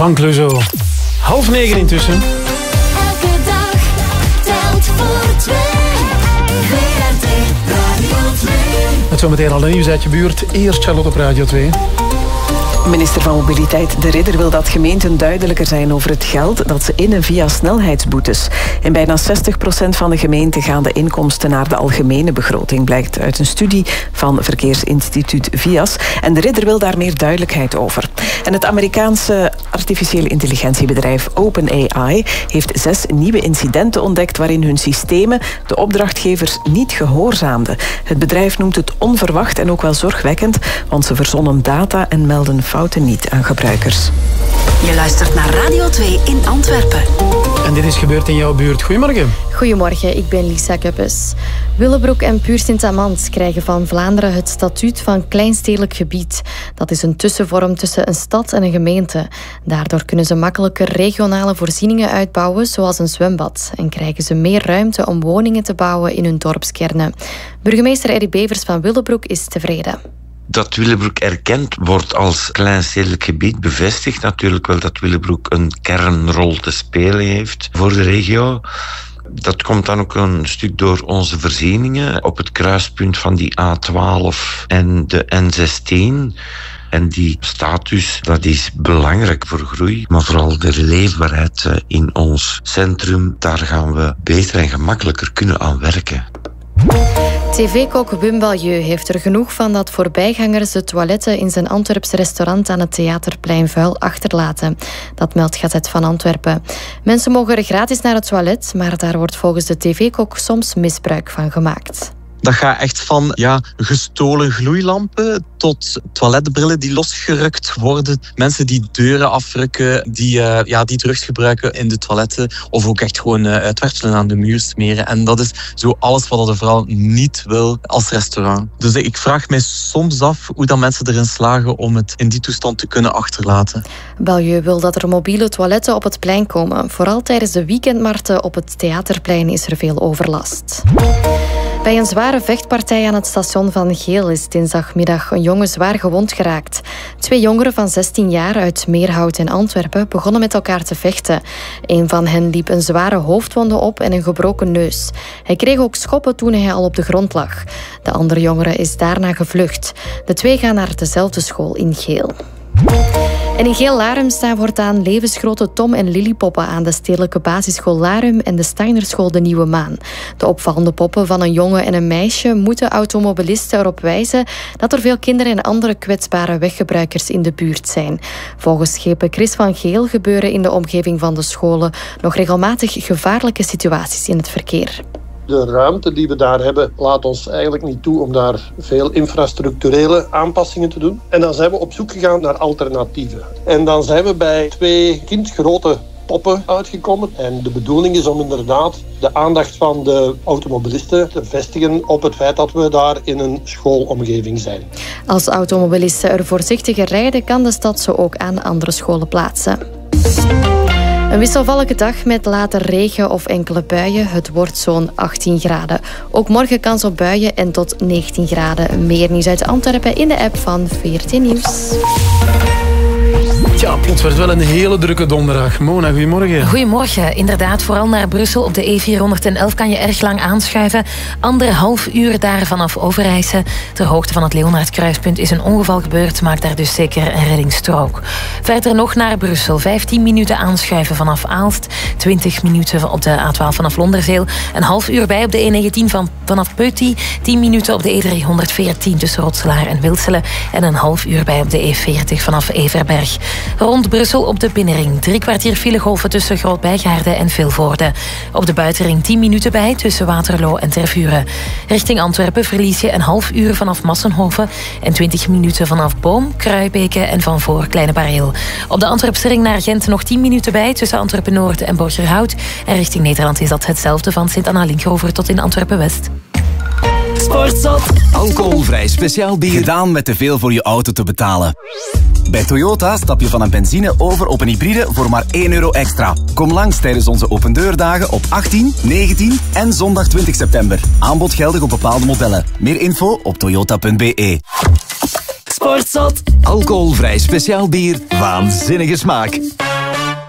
Van Clouseau. 8:30 intussen. Elke dag telt voor twee. VRT Radio 2. Met zometeen al een nieuws uit je buurt. Eerst Charlotte op Radio 2. Minister van Mobiliteit De Ridder wil dat gemeenten duidelijker zijn over het geld dat ze innen via snelheidsboetes. In bijna 60% van de gemeenten gaan de inkomsten naar de algemene begroting, blijkt uit een studie van verkeersinstituut VIAS. En De Ridder wil daar meer duidelijkheid over. En het Amerikaanse artificiële intelligentiebedrijf OpenAI heeft 6 nieuwe incidenten ontdekt waarin hun systemen de opdrachtgevers niet gehoorzaamden. Het bedrijf noemt het onverwacht en ook wel zorgwekkend, want ze verzonnen data en melden fouten niet aan gebruikers. Je luistert naar Radio 2 in Antwerpen. En dit is gebeurd in jouw buurt. Goedemorgen. Goedemorgen, ik ben Lisa Kuppes. Willebroek en Puur-Sint-Amand krijgen van Vlaanderen het statuut van kleinstedelijk gebied. Dat is een tussenvorm tussen een stad en een gemeente. Daardoor kunnen ze makkelijker regionale voorzieningen uitbouwen, zoals een zwembad. En krijgen ze meer ruimte om woningen te bouwen in hun dorpskernen. Burgemeester Erik Bevers van Willebroek is tevreden. Dat Willebroek erkend wordt als kleinstedelijk gebied bevestigt natuurlijk wel dat Willebroek een kernrol te spelen heeft voor de regio. Dat komt dan ook een stuk door onze voorzieningen op het kruispunt van die A12 en de N16. En die status, dat is belangrijk voor groei, maar vooral de leefbaarheid in ons centrum, daar gaan we beter en gemakkelijker kunnen aan werken. TV-kok Wim Balieu heeft er genoeg van dat voorbijgangers de toiletten in zijn Antwerpse restaurant aan het Theaterplein vuil achterlaten. Dat meldt Gazet van Antwerpen. Mensen mogen er gratis naar het toilet, maar daar wordt volgens de TV-kok soms misbruik van gemaakt. Dat gaat echt van gestolen gloeilampen tot toiletbrillen die losgerukt worden. Mensen die deuren afrukken, die terug gebruiken in de toiletten. Of ook echt gewoon uitwerpselen aan de muur smeren. En dat is zo alles wat de vrouw niet wil als restaurant. Dus ik vraag mij soms af hoe dan mensen erin slagen om het in die toestand te kunnen achterlaten. Balieu wil dat er mobiele toiletten op het plein komen. Vooral tijdens de weekendmarkten op het Theaterplein is er veel overlast. Bij een zware vechtpartij aan het station van Geel is dinsdagmiddag een jongen zwaar gewond geraakt. 2 jongeren van 16 jaar uit Meerhout in Antwerpen begonnen met elkaar te vechten. Een van hen liep een zware hoofdwonde op en een gebroken neus. Hij kreeg ook schoppen toen hij al op de grond lag. De andere jongere is daarna gevlucht. De 2 gaan naar dezelfde school in Geel. En in Geel-Larum staan voortaan levensgrote Tom- en Lillipoppen aan de stedelijke basisschool Larum en de Steinerschool De Nieuwe Maan. De opvallende poppen van een jongen en een meisje moeten automobilisten erop wijzen dat er veel kinderen en andere kwetsbare weggebruikers in de buurt zijn. Volgens schepen Chris van Geel gebeuren in de omgeving van de scholen nog regelmatig gevaarlijke situaties in het verkeer. De ruimte die we daar hebben laat ons eigenlijk niet toe om daar veel infrastructurele aanpassingen te doen. En dan zijn we op zoek gegaan naar alternatieven. En dan zijn we bij 2 kindgrote poppen uitgekomen. En de bedoeling is om inderdaad de aandacht van de automobilisten te vestigen op het feit dat we daar in een schoolomgeving zijn. Als automobilisten er voorzichtiger rijden, kan de stad ze ook aan andere scholen plaatsen. Een wisselvallige dag met later regen of enkele buien. Het wordt zo'n 18 graden. Ook morgen kans op buien en tot 19 graden. Meer nieuws uit Antwerpen in de app van VRT Nieuws. Ja, plots werd wel een hele drukke donderdag. Mona, goedemorgen. Goedemorgen. Inderdaad, vooral naar Brussel op de E411 kan je erg lang aanschuiven. 1,5 uur daar vanaf Overijse. Ter hoogte van het Leonhardkruispunt is een ongeval gebeurd. Maakt daar dus zeker een reddingsstrook. Verder nog naar Brussel. 15 minuten aanschuiven vanaf Aalst. 20 minuten op de A12 vanaf Londerveel. Een half uur bij op de E19 vanaf Peuty. 10 minuten op de E314 tussen Rotselaar en Wilselen. En een half uur bij op de E40 vanaf Everberg. Rond Brussel op de binnenring. 3 kwartier filegolven tussen Groot-Bijgaarde en Vilvoorde. Op de buitenring 10 minuten bij tussen Waterloo en Tervuren. Richting Antwerpen verlies je een half uur vanaf Massenhoven en 20 minuten vanaf Boom, Kruibeke en van voor Kleine Bareel. Op de Antwerpse ring naar Gent nog 10 minuten bij tussen Antwerpen-Noord en Borgerhout. En richting Nederland is dat hetzelfde van Sint-Anna-Linkeroever tot in Antwerpen-West. Sportzot. Alcoholvrij speciaal bier. Gedaan met te veel voor je auto te betalen. Bij Toyota stap je van een benzine over op een hybride voor maar €1 extra. Kom langs tijdens onze opendeurdagen op 18, 19 en zondag 20 september. Aanbod geldig op bepaalde modellen. Meer info op toyota.be. Sportzot. Alcoholvrij speciaal bier, waanzinnige smaak.